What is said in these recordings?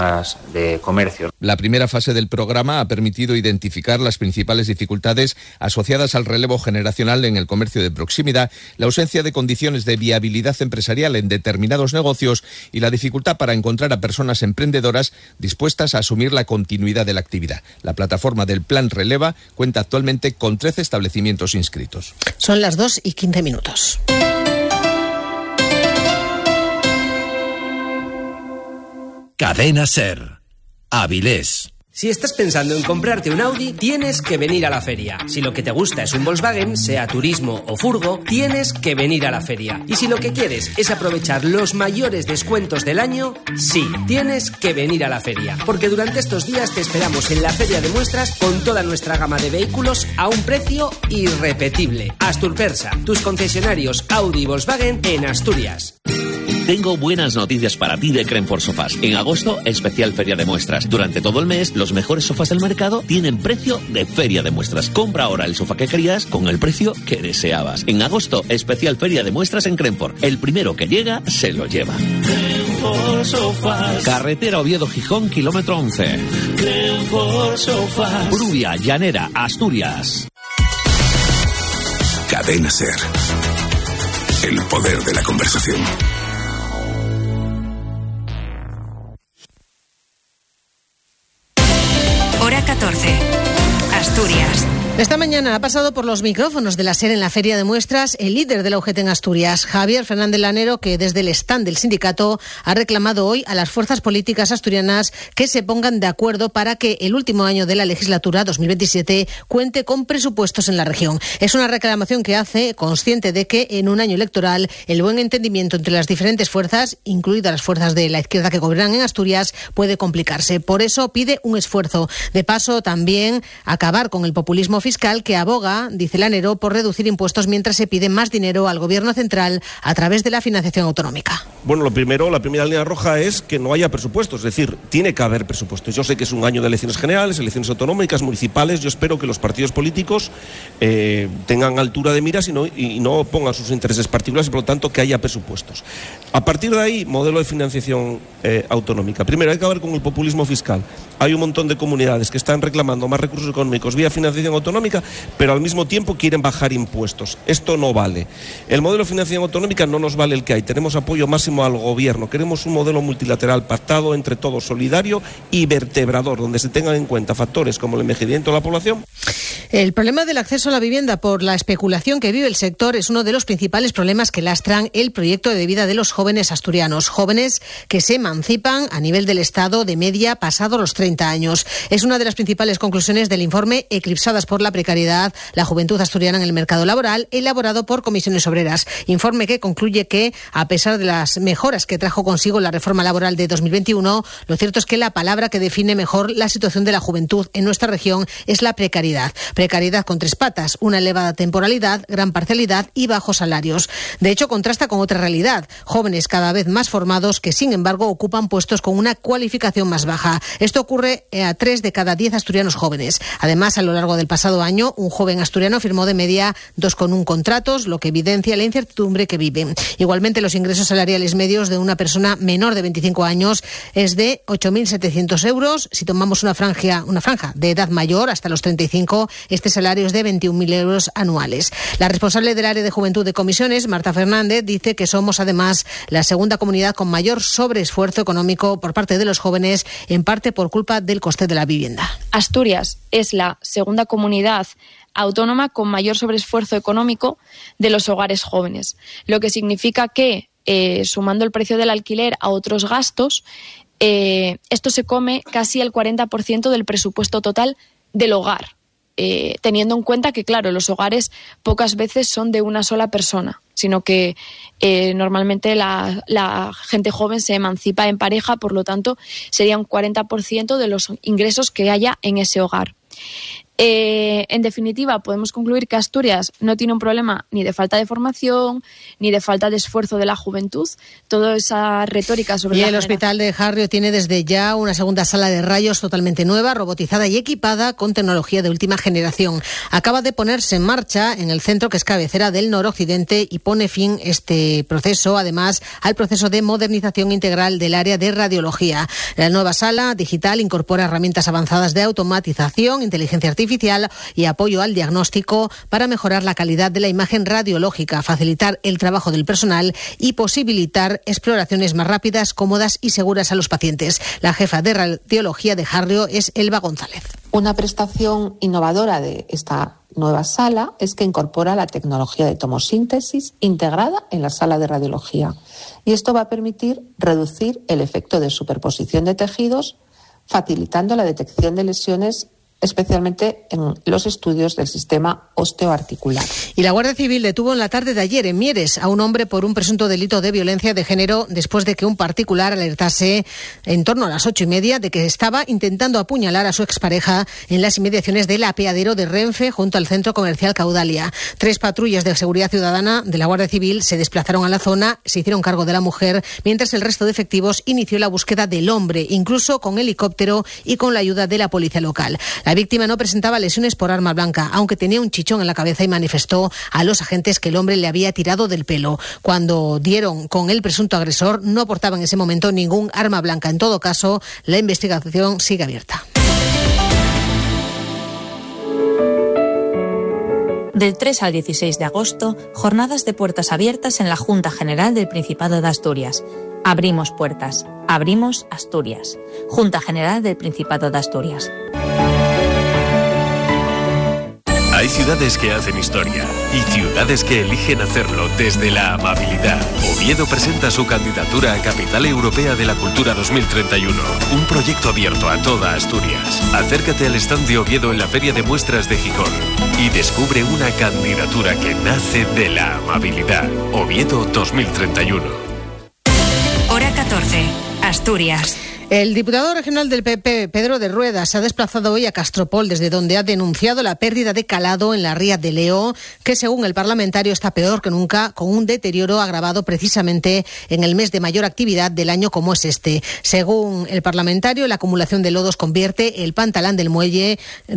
de comercio. La primera fase del programa ha permitido identificar las principales dificultades asociadas al relevo generacional en el comercio de proximidad, la ausencia de condiciones de viabilidad empresarial en determinados negocios y la dificultad para encontrar a personas emprendedoras dispuestas a asumir la continuidad de la actividad. La plataforma del Plan Releva cuenta actualmente con 13 establecimientos inscritos. Son las 2:15. Cadena SER. Avilés. Si estás pensando en comprarte un Audi, tienes que venir a la feria. Si lo que te gusta es un Volkswagen, sea turismo o furgo, tienes que venir a la feria. Y si lo que quieres es aprovechar los mayores descuentos del año, sí, tienes que venir a la feria. Porque durante estos días te esperamos en la feria de muestras con toda nuestra gama de vehículos a un precio irrepetible. Asturpersa, tus concesionarios Audi y Volkswagen en Asturias. Tengo buenas noticias para ti de Crenford Sofás. En agosto, especial feria de muestras. Durante todo el mes, los mejores sofás del mercado tienen precio de feria de muestras. Compra ahora el sofá que querías con el precio que deseabas. En agosto, especial feria de muestras en Crenford. El primero que llega, se lo lleva. Crenford Sofás. Carretera Oviedo-Gijón, kilómetro 11. Crenford Sofás. Brubia, Llanera, Asturias. Cadena SER. El poder de la conversación. Hora 14. Asturias. Esta mañana ha pasado por los micrófonos de la SER en la Feria de Muestras el líder de la UGT en Asturias, Javier Fernández Lanero, que desde el stand del sindicato ha reclamado hoy a las fuerzas políticas asturianas que se pongan de acuerdo para que el último año de la legislatura 2027 cuente con presupuestos en la región. Es una reclamación que hace consciente de que en un año electoral el buen entendimiento entre las diferentes fuerzas, incluidas las fuerzas de la izquierda que gobiernan en Asturias, puede complicarse. Por eso pide un esfuerzo. De paso, también acabar con el populismo fiscal que aboga, dice Lanero, por reducir impuestos mientras se pide más dinero al Gobierno central a través de la financiación autonómica. Bueno, la primera línea roja es que no haya presupuestos, es decir, tiene que haber presupuestos. Yo sé que es un año de elecciones generales, elecciones autonómicas, municipales. Yo espero que los partidos políticos tengan altura de miras y no pongan sus intereses particulares y, por lo tanto, que haya presupuestos. A partir de ahí, modelo de financiación autonómica. Primero, hay que acabar con el populismo fiscal. Hay un montón de comunidades que están reclamando más recursos económicos vía financiación autonómica, pero al mismo tiempo quieren bajar impuestos. Esto no vale. El modelo de financiación autonómica no nos vale el que hay. Tenemos apoyo máximo al gobierno. Queremos un modelo multilateral pactado entre todos, solidario y vertebrador, donde se tengan en cuenta factores como el envejecimiento de la población. El problema del acceso a la vivienda por la especulación que vive el sector es uno de los principales problemas que lastran el proyecto de vida de los jóvenes asturianos. Jóvenes que se emancipan a nivel del Estado de media pasado los 30 años. Es una de las principales conclusiones del informe Eclipsadas por la precariedad, la juventud asturiana en el mercado laboral, elaborado por Comisiones Obreras. Informe que concluye que, a pesar de las mejoras que trajo consigo la reforma laboral de 2021, lo cierto es que la palabra que define mejor la situación de la juventud en nuestra región es la precariedad. Precariedad con tres patas: una elevada temporalidad, gran parcialidad y bajos salarios. De hecho, contrasta con otra realidad: jóvenes cada vez más formados que, sin embargo, ocupan puestos con una cualificación más baja. Esto ocurre a 3 de cada 10 asturianos jóvenes. Además, a lo largo del pasado año, un joven asturiano firmó de media 2,1 contratos, lo que evidencia la incertidumbre que vive. Igualmente, los ingresos salariales medios de una persona menor de 25 años es de 8.700 euros. Si tomamos una franja de edad mayor, hasta los 35, este salario es de 21.000 euros anuales. La responsable del área de juventud de Comisiones, Marta Fernández, dice que somos además la segunda comunidad con mayor sobreesfuerzo económico por parte de los jóvenes, en parte por culpa del coste de la vivienda. Asturias es la segunda comunidad autónoma con mayor sobreesfuerzo económico de los hogares jóvenes, lo que significa que, sumando el precio del alquiler a otros gastos, esto se come casi el 40% del presupuesto total del hogar, teniendo en cuenta que, claro, los hogares pocas veces son de una sola persona, sino que normalmente la gente joven se emancipa en pareja, por lo tanto sería un 40% de los ingresos que haya en ese hogar. En definitiva, podemos concluir que Asturias no tiene un problema ni de falta de formación, ni de falta de esfuerzo de la juventud. Toda esa retórica sobre Y el Hospital de Harrio tiene desde ya una segunda sala de rayos totalmente nueva, robotizada y equipada con tecnología de última generación. Acaba de ponerse en marcha en el centro que es cabecera del noroccidente y pone fin este proceso, además, al proceso de modernización integral del área de radiología. La nueva sala digital incorpora herramientas avanzadas de automatización, inteligencia artificial y apoyo al diagnóstico para mejorar la calidad de la imagen radiológica, facilitar el trabajo del personal y posibilitar exploraciones más rápidas, cómodas y seguras a los pacientes. La jefa de radiología de Harrio es Elba González. Una prestación innovadora de esta nueva sala es que incorpora la tecnología de tomosíntesis integrada en la sala de radiología. Y esto va a permitir reducir el efecto de superposición de tejidos, facilitando la detección de lesiones, especialmente en los estudios del sistema osteoarticular. Y la Guardia Civil detuvo en la tarde de ayer en Mieres a un hombre por un presunto delito de violencia de género después de que un particular alertase en torno a las 8:30 de que estaba intentando apuñalar a su expareja en las inmediaciones del apeadero de Renfe junto al centro comercial Caudalia. 3 patrullas de seguridad ciudadana de la Guardia Civil se desplazaron a la zona, se hicieron cargo de la mujer, mientras el resto de efectivos inició la búsqueda del hombre, incluso con helicóptero y con la ayuda de la policía local. La víctima no presentaba lesiones por arma blanca, aunque tenía un chichón en la cabeza y manifestó a los agentes que el hombre le había tirado del pelo. Cuando dieron con el presunto agresor, no portaba en ese momento ningún arma blanca. En todo caso, la investigación sigue abierta. Del 3 al 16 de agosto, jornadas de puertas abiertas en la Junta General del Principado de Asturias. Abrimos puertas. Abrimos Asturias. Junta General del Principado de Asturias. Hay ciudades que hacen historia y ciudades que eligen hacerlo desde la amabilidad. Oviedo presenta su candidatura a Capital Europea de la Cultura 2031, un proyecto abierto a toda Asturias. Acércate al stand de Oviedo en la Feria de Muestras de Gijón y descubre una candidatura que nace de la amabilidad. Oviedo 2031. Hora 14, Asturias. El diputado regional del PP, Pedro de Rueda, se ha desplazado hoy a Castropol, desde donde ha denunciado la pérdida de calado en la ría de Leo, que según el parlamentario está peor que nunca, con un deterioro agravado precisamente en el mes de mayor actividad del año como es este. Según el parlamentario, la acumulación de lodos convierte el pantalán del muelle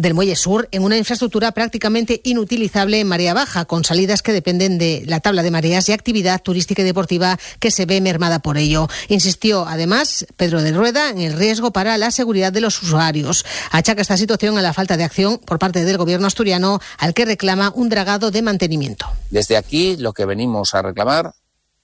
sur en una infraestructura prácticamente inutilizable en marea baja, con salidas que dependen de la tabla de mareas y actividad turística y deportiva que se ve mermada por ello. Insistió además Pedro de Rueda en el riesgo para la seguridad de los usuarios. Achaca esta situación a la falta de acción por parte del gobierno asturiano, al que reclama un dragado de mantenimiento. Desde aquí lo que venimos a reclamar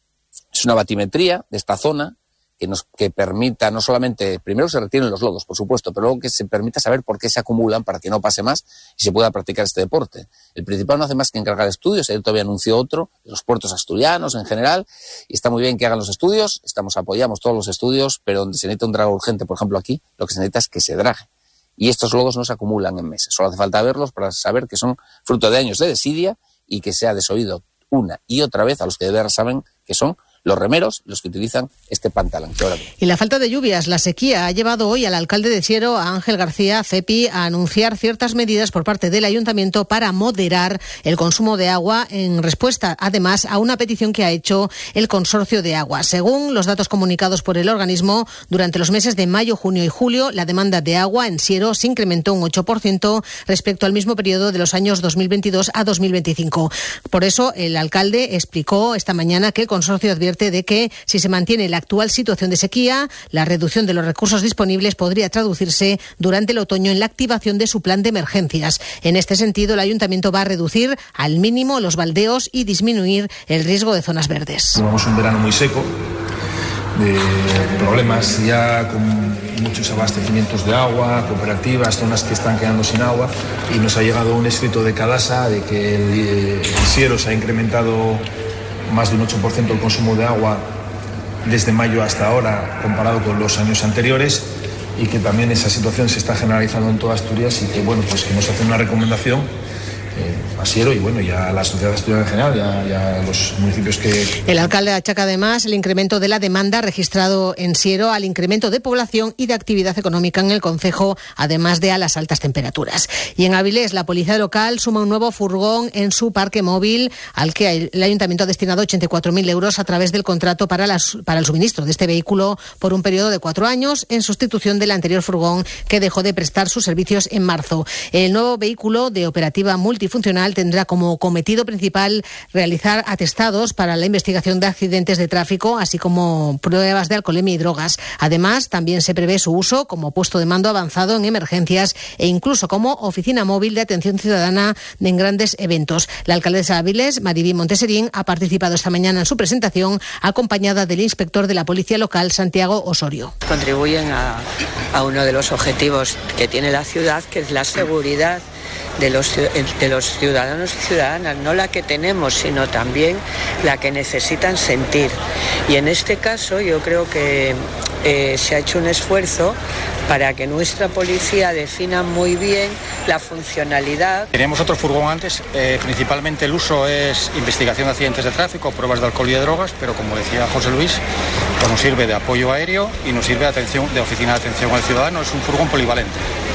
es una batimetría de esta zona que permita no solamente, primero se retiren los lodos, por supuesto, pero luego que se permita saber por qué se acumulan para que no pase más y se pueda practicar este deporte. El Principado no hace más que encargar estudios, ayer todavía anunció otro, de los puertos asturianos en general, y está muy bien que hagan los estudios, apoyamos todos los estudios, pero donde se necesita un drago urgente, por ejemplo aquí, lo que se necesita es que se drague. Y estos lodos no se acumulan en meses, solo hace falta verlos para saber que son fruto de años de desidia y que se ha desoído una y otra vez a los que de verdad saben que son los remeros los que utilizan este pantalón. Y la falta de lluvias, la sequía, ha llevado hoy al alcalde de Siero, a Ángel García Cepi, a anunciar ciertas medidas por parte del ayuntamiento para moderar el consumo de agua, en respuesta, además, a una petición que ha hecho el Consorcio de Agua. Según los datos comunicados por el organismo, durante los meses de mayo, junio y julio, la demanda de agua en Siero se incrementó un 8% respecto al mismo periodo de los años 2022 a 2025. Por eso, el alcalde explicó esta mañana que el consorcio advierte de que, si se mantiene la actual situación de sequía, la reducción de los recursos disponibles podría traducirse durante el otoño en la activación de su plan de emergencias. En este sentido, el ayuntamiento va a reducir al mínimo los baldeos y disminuir el riesgo de zonas verdes. Llevamos un verano muy seco, de problemas ya con muchos abastecimientos de agua, cooperativas, zonas que están quedando sin agua, y nos ha llegado un escrito de Cadasa de que el Siero se ha incrementado más de un 8% el consumo de agua desde mayo hasta ahora comparado con los años anteriores, y que también esa situación se está generalizando en toda Asturias, y que bueno, pues que nos hace una recomendación a Siero y bueno, ya a la sociedad asturiana en general, ya a los municipios que... El alcalde achaca además el incremento de la demanda registrado en Siero al incremento de población y de actividad económica en el concejo, además de a las altas temperaturas. Y en Avilés, la policía local suma un nuevo furgón en su parque móvil al que el ayuntamiento ha destinado 84.000 euros a través del contrato para el suministro de este vehículo por un periodo de 4 años, en sustitución del anterior furgón que dejó de prestar sus servicios en marzo. El nuevo vehículo de operativa multifuncional tendrá como cometido principal realizar atestados para la investigación de accidentes de tráfico, así como pruebas de alcoholemia y drogas. Además, también se prevé su uso como puesto de mando avanzado en emergencias e incluso como oficina móvil de atención ciudadana en grandes eventos. La alcaldesa de Avilés, Mariví Monteserín, ha participado esta mañana en su presentación, acompañada del inspector de la policía local, Santiago Osorio. Contribuyen a uno de los objetivos que tiene la ciudad, que es la seguridad de los ciudadanos y ciudadanas, no la que tenemos, sino también la que necesitan sentir. Y en este caso yo creo que se ha hecho un esfuerzo para que nuestra policía defina muy bien la funcionalidad. Teníamos otro furgón antes, principalmente el uso es investigación de accidentes de tráfico, pruebas de alcohol y de drogas, pero como decía José Luis, pues nos sirve de apoyo aéreo y nos sirve de oficina de atención al ciudadano. Es un furgón polivalente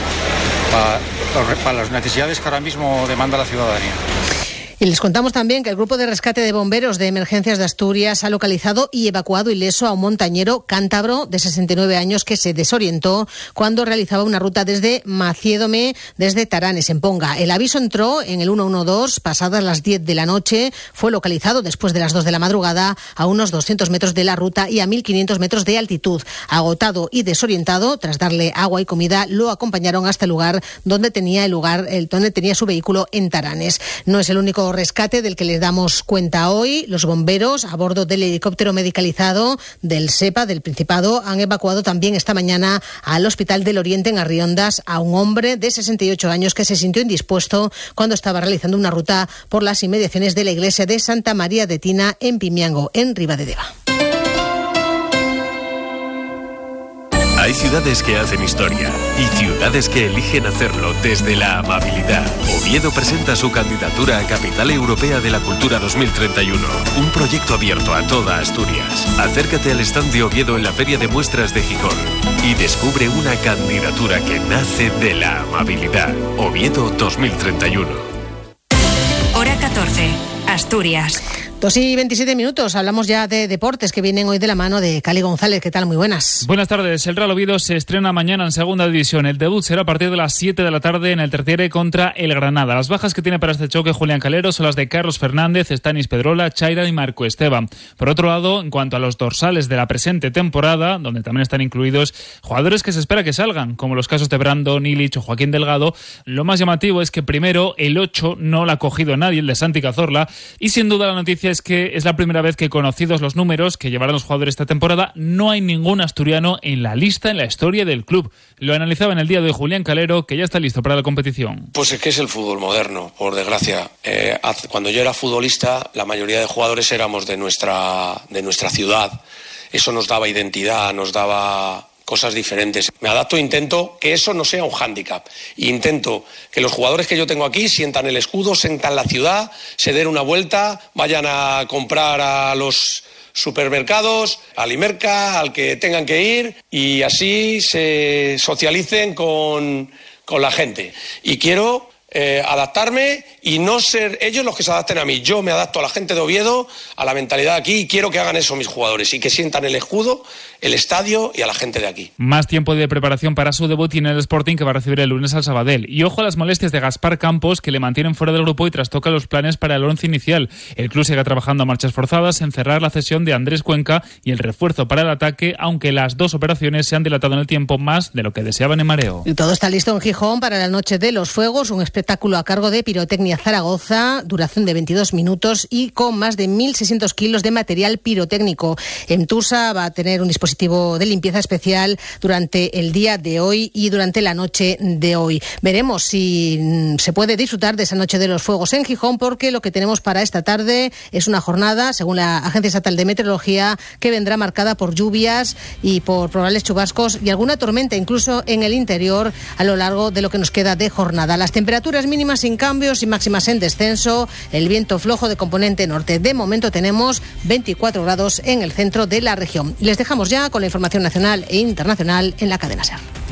para las necesidades que ahora mismo demanda la ciudadanía. Y les contamos también que el Grupo de Rescate de Bomberos de Emergencias de Asturias ha localizado y evacuado ileso a un montañero cántabro de 69 años que se desorientó cuando realizaba una ruta desde Maciédome, desde Taranes, en Ponga. El aviso entró en el 112 pasadas las 10 de la noche. Fue localizado después de las 2 de la madrugada a unos 200 metros de la ruta y a 1.500 metros de altitud. Agotado y desorientado, tras darle agua y comida, lo acompañaron hasta el lugar donde tenía su vehículo en Taranes. No es el único rescate del que les damos cuenta hoy. Los bomberos, a bordo del helicóptero medicalizado del SEPA, del Principado, han evacuado también esta mañana al Hospital del Oriente en Arriondas a un hombre de 68 años que se sintió indispuesto cuando estaba realizando una ruta por las inmediaciones de la iglesia de Santa María de Tina en Pimiango, en Ribadedeva. Hay ciudades que hacen historia y ciudades que eligen hacerlo desde la amabilidad. Oviedo presenta su candidatura a Capital Europea de la Cultura 2031, un proyecto abierto a toda Asturias. Acércate al stand de Oviedo en la Feria de Muestras de Gijón y descubre una candidatura que nace de la amabilidad. Oviedo 2031. Hora 14, Asturias. 2:27. Hablamos ya de deportes que vienen hoy de la mano de Cali González. ¿Qué tal? Muy buenas. Buenas tardes. El Real Oviedo se estrena mañana en Segunda División. El debut será a partir de las 7 de la tarde en el Tertiere contra el Granada. Las bajas que tiene para este choque Julián Calero son las de Carlos Fernández, Stanis Pedrola, Chaira y Marco Esteban. Por otro lado, en cuanto a los dorsales de la presente temporada, donde también están incluidos jugadores que se espera que salgan, como los casos de Brandon, Illich o Joaquín Delgado, lo más llamativo es que primero el 8 no lo ha cogido nadie, el de Santi Cazorla, y sin duda la noticia es que es la primera vez que, conocidos los números que llevarán los jugadores esta temporada, no hay ningún asturiano en la lista, en la historia del club. Lo analizaba en el día de hoy Julián Calero, que ya está listo para la competición. Pues es que es el fútbol moderno, por desgracia. Cuando yo era futbolista, la mayoría de jugadores éramos de nuestra ciudad. Eso nos daba identidad, nos daba cosas diferentes. Me adapto e intento que eso no sea un hándicap. Intento que los jugadores que yo tengo aquí sientan el escudo, sientan la ciudad, se den una vuelta, vayan a comprar a los supermercados, al Imerca, al que tengan que ir, y así se socialicen con la gente. Y quiero adaptarme y no ser ellos los que se adapten a mí. Yo me adapto a la gente de Oviedo, a la mentalidad de aquí, y quiero que hagan eso mis jugadores y que sientan el escudo, el estadio y a la gente de aquí. Más tiempo de preparación para su debut tiene el Sporting, que va a recibir el lunes al Sabadell. Y ojo a las molestias de Gaspar Campos, que le mantienen fuera del grupo y trastoca los planes para el 11 inicial. El club sigue trabajando a marchas forzadas en cerrar la cesión de Andrés Cuenca y el refuerzo para el ataque, aunque las dos operaciones se han dilatado en el tiempo más de lo que deseaban en Mareo. Y todo está listo en Gijón para la Noche de los Fuegos, un espectáculo a cargo de Pirotecnia Zaragoza, duración de 22 minutos y con más de 1.600 kilos de material pirotécnico. Entusa va a tener un dispositivo de limpieza especial durante el día de hoy y durante la noche de hoy. Veremos si se puede disfrutar de esa Noche de los Fuegos en Gijón, porque lo que tenemos para esta tarde es una jornada, según la Agencia Estatal de Meteorología, que vendrá marcada por lluvias y por probables chubascos y alguna tormenta incluso en el interior a lo largo de lo que nos queda de jornada. Las temperaturas Temperaturas mínimas sin cambios y máximas en descenso. El viento flojo de componente norte. De momento tenemos 24 grados en el centro de la región. Les dejamos ya con la información nacional e internacional en la cadena SER.